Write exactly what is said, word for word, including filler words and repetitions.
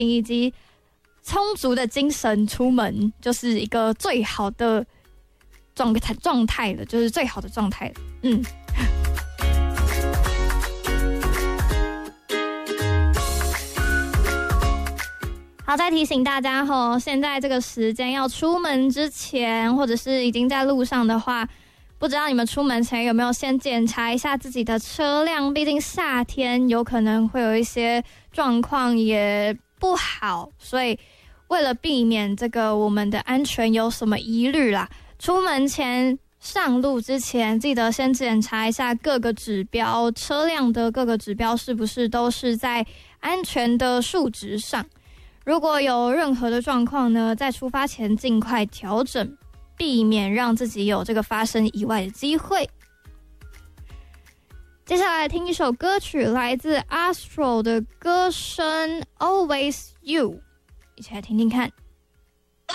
以及充足的精神出门，就是一个最好的状态状态了，就是最好的状态了。嗯。好，再提醒大家吼，现在这个时间要出门之前，或者是已经在路上的话，不知道你们出门前有没有先检查一下自己的车辆？毕竟夏天有可能会有一些状况也不好，所以为了避免这个我们的安全有什么疑虑啦，出门前上路之前，记得先检查一下各个指标，车辆的各个指标是不是都是在安全的数值上。如果有任何的状况呢，在出发前尽快调整，避免让自己有这个发生意外的机会。接下来听一首歌曲，来自 Astro 的歌声 Always You， 一起来听听看。